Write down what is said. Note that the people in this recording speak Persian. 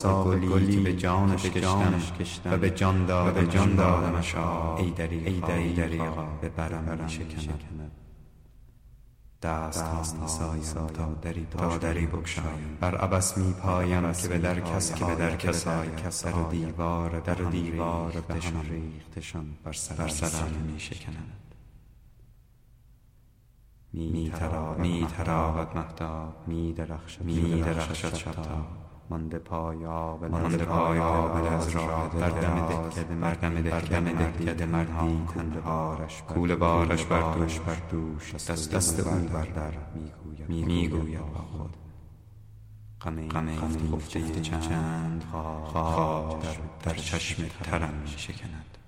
مستاق گلی که به جانش کشتم و به جان دادمش ای دریغا به برم می شکند. دست ها سایم تا دری بگشایم، بر عبث می پایم که به در کس آیم. در و دیوار به هم ریختشان بر سرم می شکند. می تراود مهتاب، می درخشد شبتاب، مانده پای آبله از راه در دم دهکده مردی کوله بارش بر دوش دست او بر در می گوید با خود غم خفته چند خواب در چشم ترم می شکند.